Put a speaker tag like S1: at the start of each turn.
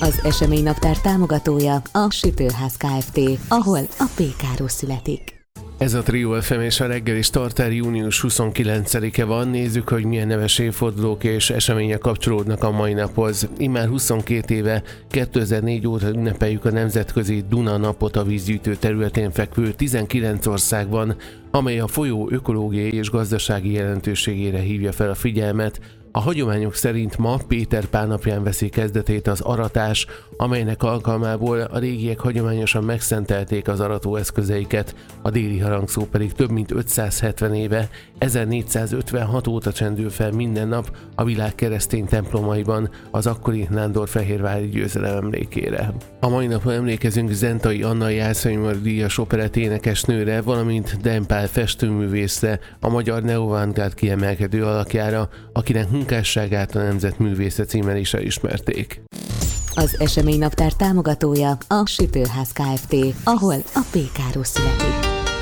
S1: Az eseménynaptár támogatója a Sütőház Kft., ahol a pékáros születik.
S2: Ez a Trio FM és a reggelis tartár június 29-e van. Nézzük, hogy milyen neves évfordulók és események kapcsolódnak a mai naphoz. Immár 22 éve, 2004 óta ünnepeljük a Nemzetközi Duna napot a vízgyűjtő területén fekvő 19 országban, amely a folyó ökológiai és gazdasági jelentőségére hívja fel a figyelmet. A hagyományok szerint ma Péter Pál napján veszi kezdetét az aratás, amelynek alkalmából a régiek hagyományosan megszentelték az aratóeszközeiket, a déli harangszó pedig több mint 570 éve, 1456 óta csendül fel minden nap a világ keresztény templomaiban az akkori nándorfehérvári győzelem emlékére. A mai napon emlékezünk Zentai Anna játszóimar-díjas operett énekesnőre, valamint Dein Pál festőművészre, a magyar neoavantgárd kiemelkedő alakjára, akinek munkásságát a Nemzetművésze címmel is elismerték.
S1: Az eseménynaptár támogatója a Sütőház Kft., ahol a pékáros születik.